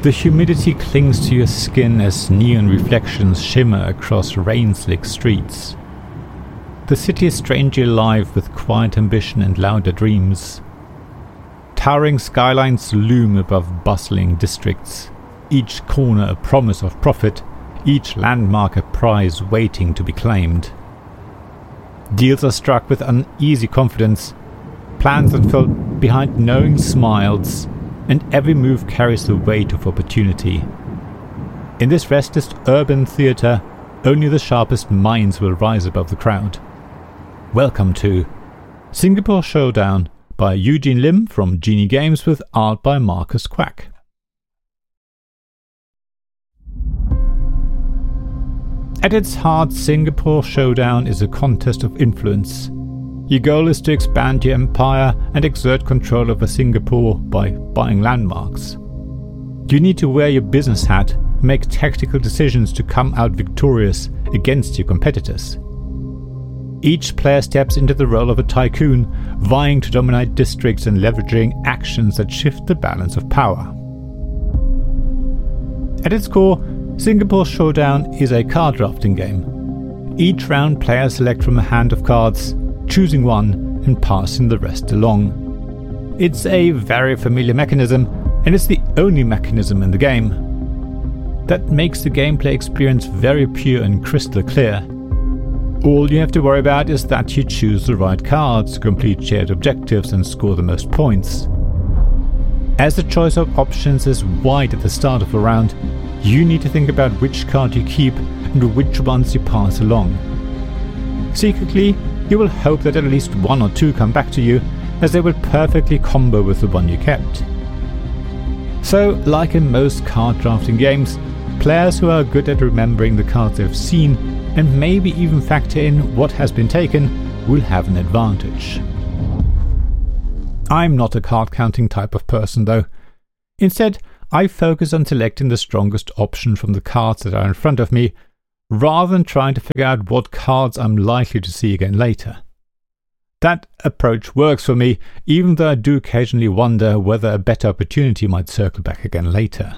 The humidity clings to your skin as neon reflections shimmer across rain-slick streets. The city is strangely alive with quiet ambition and louder dreams. Towering skylines loom above bustling districts, each corner a promise of profit, each landmark a prize waiting to be claimed. Deals are struck with uneasy confidence, plans unfold behind knowing smiles, and every move carries the weight of opportunity. In this restless urban theatre, only the sharpest minds will rise above the crowd. Welcome to Singapore Showdown by Eugene Lim from Genie Games with art by Marcus Quack. At its heart, Singapore Showdown is a contest of influence. Your goal is to expand your empire and exert control over Singapore by buying landmarks. You need to wear your business hat and make tactical decisions to come out victorious against your competitors. Each player steps into the role of a tycoon, vying to dominate districts and leveraging actions that shift the balance of power. At its core, Singapore Showdown is a card drafting game. Each round, players select from a hand of cards, choosing one and passing the rest along. It's a very familiar mechanism, and it's the only mechanism in the game. That makes the gameplay experience very pure and crystal clear. All you have to worry about is that you choose the right cards to complete shared objectives and score the most points. As the choice of options is wide at the start of a round, you need to think about which card you keep and which ones you pass along. Secretly, you will hope that at least one or two come back to you, as they will perfectly combo with the one you kept. So, like in most card drafting games, players who are good at remembering the cards they've seen and maybe even factor in what has been taken will have an advantage. I'm not a card counting type of person though. Instead, I focus on selecting the strongest option from the cards that are in front of me, rather than trying to figure out what cards I'm likely to see again later. That approach works for me, even though I do occasionally wonder whether a better opportunity might circle back again later.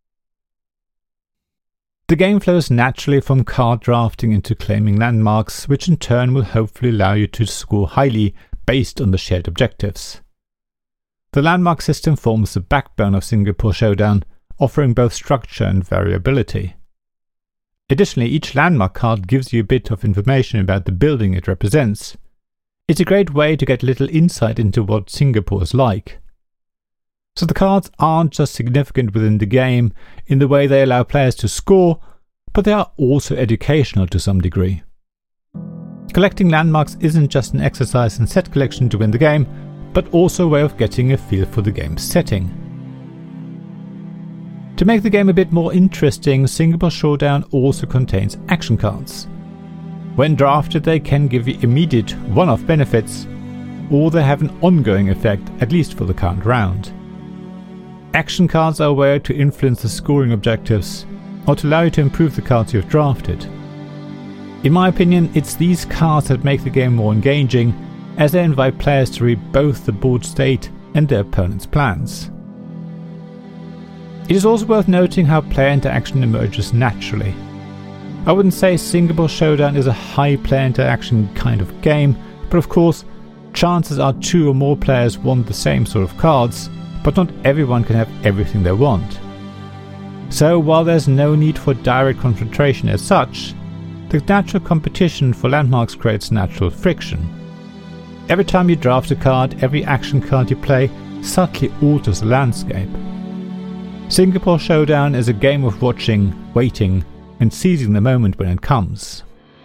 The game flows naturally from card drafting into claiming landmarks, which in turn will hopefully allow you to score highly based on the shared objectives. The landmark system forms the backbone of Singapore Showdown, offering both structure and variability. Additionally, each landmark card gives you a bit of information about the building it represents. It's a great way to get a little insight into what Singapore is like. So the cards aren't just significant within the game in the way they allow players to score, but they are also educational to some degree. Collecting landmarks isn't just an exercise in set collection to win the game, but also a way of getting a feel for the game's setting. To make the game a bit more interesting, Singapore Showdown also contains action cards. When drafted, they can give you immediate one-off benefits, or they have an ongoing effect, at least for the current round. Action cards are a way to influence the scoring objectives, or to allow you to improve the cards you've drafted. In my opinion, it's these cards that make the game more engaging, as they invite players to read both the board state and their opponent's plans. It is also worth noting how player interaction emerges naturally. I wouldn't say Singapore Showdown is a high player interaction kind of game, but of course, chances are two or more players want the same sort of cards, but not everyone can have everything they want. So while there's no need for direct confrontation as such, the natural competition for landmarks creates natural friction. Every time you draft a card, every action card you play subtly alters the landscape. Singapore Showdown is a game of watching, waiting, and seizing the moment when it comes.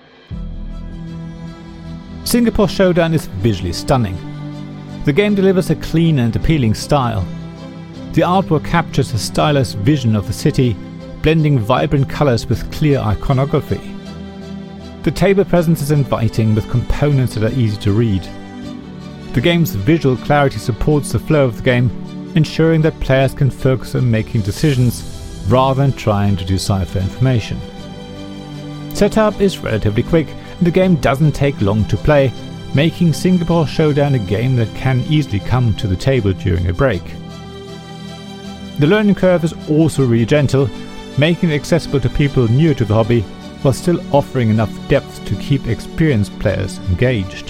Singapore Showdown is visually stunning. The game delivers a clean and appealing style. The artwork captures a stylized vision of the city, blending vibrant colours with clear iconography. The table presence is inviting with components that are easy to read. The game's visual clarity supports the flow of the game, ensuring that players can focus on making decisions rather than trying to decipher information. Setup is relatively quick, and the game doesn't take long to play, making Singapore Showdown a game that can easily come to the table during a break. The learning curve is also really gentle, making it accessible to people new to the hobby, while still offering enough depth to keep experienced players engaged.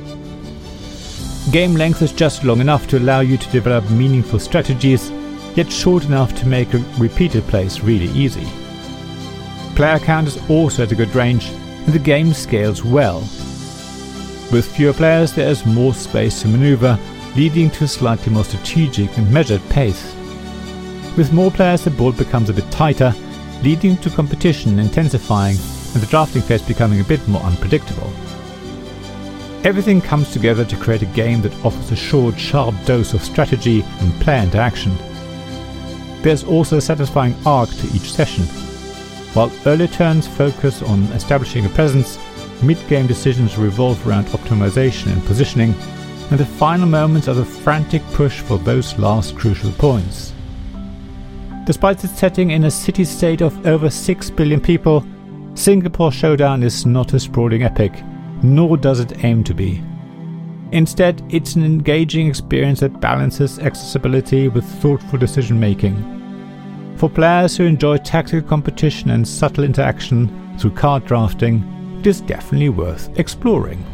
Game length is just long enough to allow you to develop meaningful strategies, yet short enough to make repeated plays really easy. Player count is also at a good range, and the game scales well. With fewer players there is more space to maneuver, leading to a slightly more strategic and measured pace. With more players the board becomes a bit tighter, leading to competition intensifying and the drafting phase becoming a bit more unpredictable. Everything comes together to create a game that offers a short, sharp dose of strategy and player interaction. There's also a satisfying arc to each session. While early turns focus on establishing a presence, mid-game decisions revolve around optimization and positioning, and the final moments are the frantic push for those last crucial points. Despite its setting in a city-state of over 6 billion people, Singapore Showdown is not a sprawling epic, nor does it aim to be. Instead, it's an engaging experience that balances accessibility with thoughtful decision-making. For players who enjoy tactical competition and subtle interaction through card drafting, it is definitely worth exploring.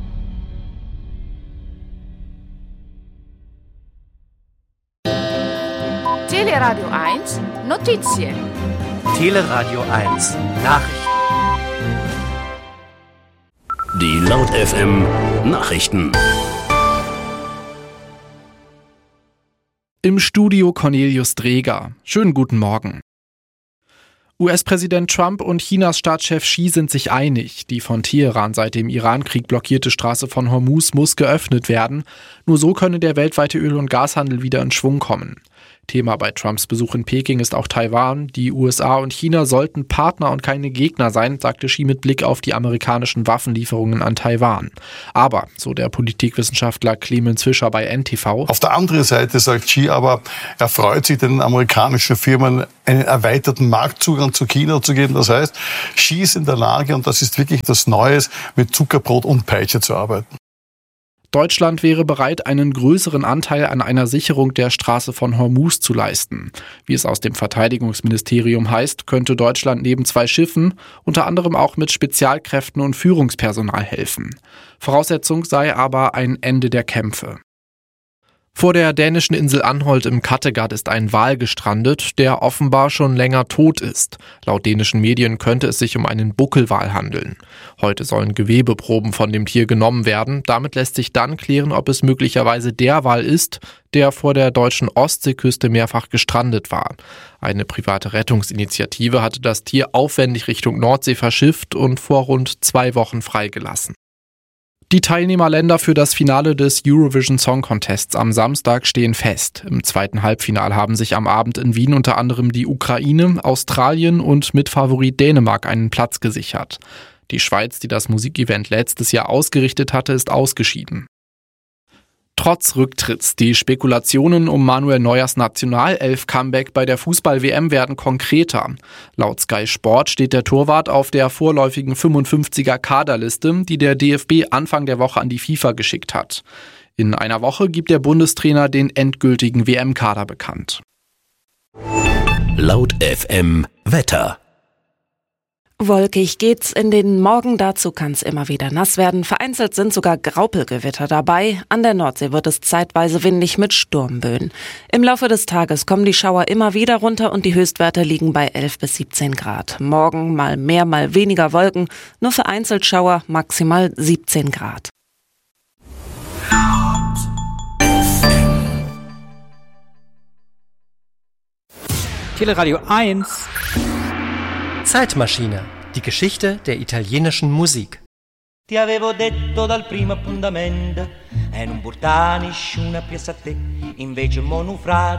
Teleradio 1 Notizie. Teleradio 1 Nachrichten. Die Laut FM Nachrichten. Im Studio Cornelius Dreger. Schönen guten Morgen. US-Präsident Trump und Chinas Staatschef Xi sind sich einig. Die von Teheran seit dem Irankrieg blockierte Straße von Hormuz muss geöffnet werden. Nur so könne der weltweite Öl- und Gashandel wieder in Schwung kommen. Thema bei Trumps Besuch in Peking ist auch Taiwan. Die USA und China sollten Partner und keine Gegner sein, sagte Xi mit Blick auf die amerikanischen Waffenlieferungen an Taiwan. Aber, so der Politikwissenschaftler Clemens Fischer bei NTV, auf der anderen Seite sagt Xi aber, er freut sich, den amerikanischen Firmen einen erweiterten Marktzugang zu China zu geben. Das heißt, Xi ist in der Lage, und das ist wirklich das Neues, mit Zuckerbrot und Peitsche zu arbeiten. Deutschland wäre bereit, einen größeren Anteil an einer Sicherung der Straße von Hormuz zu leisten. Wie es aus dem Verteidigungsministerium heißt, könnte Deutschland neben 2 Schiffen unter anderem auch mit Spezialkräften und Führungspersonal helfen. Voraussetzung sei aber ein Ende der Kämpfe. Vor der dänischen Insel Anholt im Kattegat ist ein Wal gestrandet, der offenbar schon länger tot ist. Laut dänischen Medien könnte es sich um einen Buckelwal handeln. Heute sollen Gewebeproben von dem Tier genommen werden. Damit lässt sich dann klären, ob es möglicherweise der Wal ist, der vor der deutschen Ostseeküste mehrfach gestrandet war. Eine private Rettungsinitiative hatte das Tier aufwendig Richtung Nordsee verschifft und vor rund 2 Wochen freigelassen. Die Teilnehmerländer für das Finale des Eurovision Song Contests am Samstag stehen fest. Im zweiten Halbfinale haben sich am Abend in Wien unter anderem die Ukraine, Australien und Mitfavorit Dänemark einen Platz gesichert. Die Schweiz, die das Musikevent letztes Jahr ausgerichtet hatte, ist ausgeschieden. Trotz Rücktritts, die Spekulationen um Manuel Neuers Nationalelf-Comeback bei der Fußball-WM werden konkreter. Laut Sky Sport steht der Torwart auf der vorläufigen 55er-Kaderliste, die der DFB Anfang der Woche an die FIFA geschickt hat. In einer Woche gibt der Bundestrainer den endgültigen WM-Kader bekannt. Laut FM Wetter. Wolkig geht's in den Morgen, dazu kann's immer wieder nass werden. Vereinzelt sind sogar Graupelgewitter dabei. An der Nordsee wird es zeitweise windig mit Sturmböen. Im Laufe des Tages kommen die Schauer immer wieder runter und die Höchstwerte liegen bei 11 bis 17 Grad. Morgen mal mehr, mal weniger Wolken, nur vereinzelt Schauer, maximal 17 Grad. Teleradio 1 Zeitmaschine. Die Geschichte der italienischen Musik. Ti avevo detto dal primo appuntamento, non portare nessuna piazza a te, invece mo' nu frate